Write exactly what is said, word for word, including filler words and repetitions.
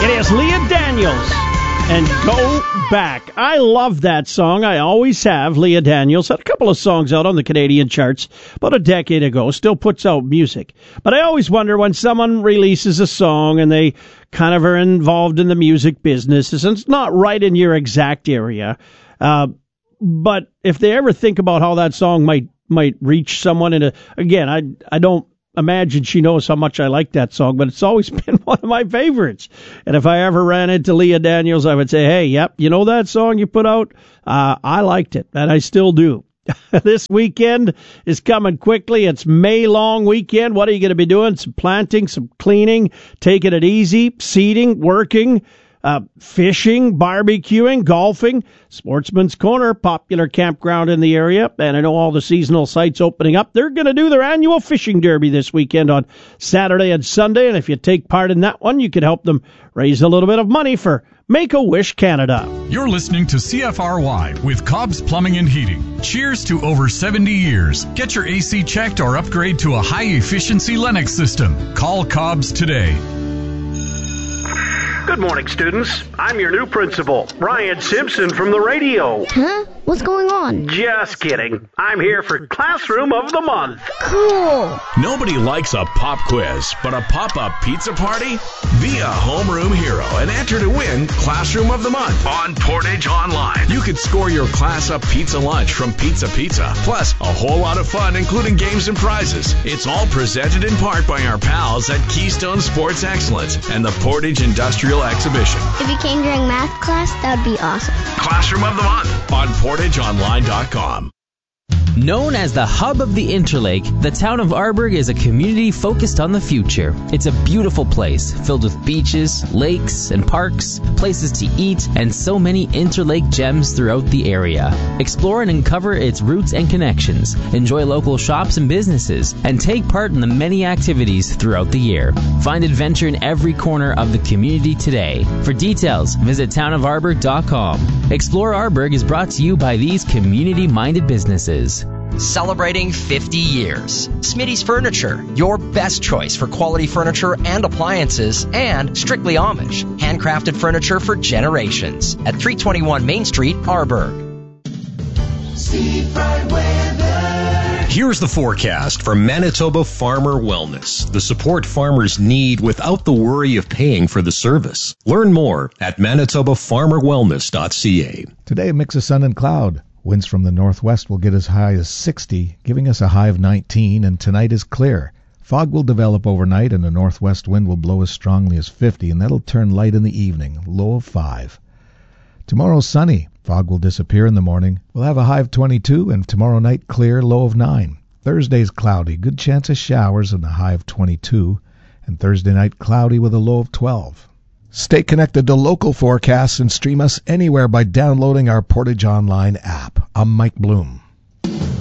It is Leah Daniels and Go Back. I love that song. I always have. Leah Daniels had a couple of songs out on the Canadian charts about a decade ago, still puts out music. But I always wonder when someone releases a song and they kind of are involved in the music business, and it's not right in your exact area, uh, but if they ever think about how that song might might reach someone in a, again, I I don't imagine she knows how much I like that song, but it's always been one of my favorites. And if I ever ran into Leah Daniels, I would say, hey, yep, you know that song you put out? Uh, I liked it, and I still do. This weekend is coming quickly. It's May long weekend. What are you going to be doing? Some planting, some cleaning, taking it easy, seeding, working, uh, fishing, barbecuing, golfing. Sportsman's Corner, popular campground in the area. And I know all the seasonal sites opening up. They're going to do their annual fishing derby this weekend on Saturday and Sunday. And if you take part in that one, you can help them raise a little bit of money for Make-A-Wish Canada. You're listening to C F R Y with Cobb's Plumbing and Heating. Cheers to over seventy years. Get your A C checked or upgrade to a high-efficiency Lennox system. Call Cobb's today. Good morning, students. I'm your new principal, Ryan Simpson from the radio. Huh? What's going on? Just kidding. I'm here for Classroom of the Month. Cool. Nobody likes a pop quiz, but a pop-up pizza party? Be a homeroom hero and enter to win Classroom of the Month on Portage Online. You could score your class-up pizza lunch from Pizza Pizza, plus a whole lot of fun, including games and prizes. It's all presented in part by our pals at Keystone Sports Excellence and the Portage Industrial Exhibition. If you came during math class, that would be awesome. Classroom of the Month on portage online dot com. Known as the hub of the Interlake, the town of Arborg is a community focused on the future. It's a beautiful place filled with beaches, lakes, and parks, places to eat, and so many Interlake gems throughout the area. Explore and uncover its roots and connections, enjoy local shops and businesses, and take part in the many activities throughout the year. Find adventure in every corner of the community today. For details, visit town of arborg dot com. Explore Arborg is brought to you by these community-minded businesses. Celebrating fifty years. Smitty's Furniture, your best choice for quality furniture and appliances, and strictly Amish. Handcrafted furniture for generations. At three twenty-one Main Street, Arborg. Steve Bright Weather. Here's the forecast for Manitoba Farmer Wellness, the support farmers need without the worry of paying for the service. Learn more at manitoba farmer wellness dot c a. Today, a mix of sun and cloud. Winds from the northwest will get as high as sixty, giving us a high of nineteen, and tonight is clear. Fog will develop overnight, and a northwest wind will blow as strongly as fifty, and that'll turn light in the evening, low of five. Tomorrow, sunny. Fog will disappear in the morning. We'll have a high of twenty-two, and tomorrow night clear, low of nine. Thursday's cloudy, good chance of showers, and a high of twenty-two, and Thursday night cloudy with a low of twelve. Stay connected to local forecasts and stream us anywhere by downloading our Portage Online app. I'm Mike Bloom.